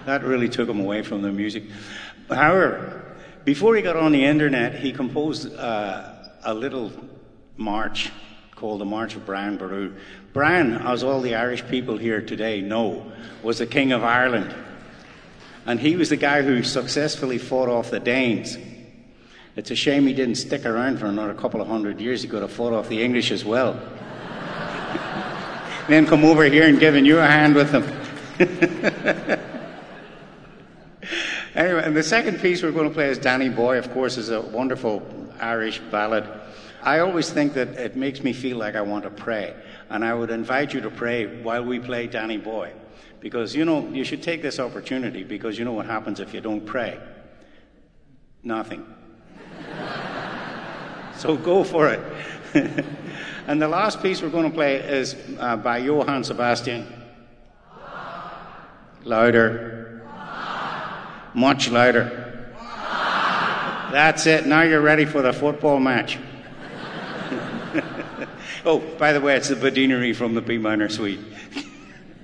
That really took him away from the music. However, before he got on the internet, he composed a little march called the March of Brian Boru. Brian, as all the Irish people here today know, was the King of Ireland. And he was the guy who successfully fought off the Danes. It's a shame he didn't stick around for another couple of hundred years. He could have fought off the English as well. Then come over here and giving you a hand with them. Anyway, and the second piece we're going to play is Danny Boy, of course, is a wonderful Irish ballad. I always think that it makes me feel like I want to pray. And I would invite you to pray while we play Danny Boy. Because, you know, you should take this opportunity, because you know what happens if you don't pray. Nothing. So go for it. And the last piece we're going to play is by Johann Sebastian. Louder. Much louder. That's it. Now you're ready for the football match. Oh, by the way, it's the Badinery from the B minor suite.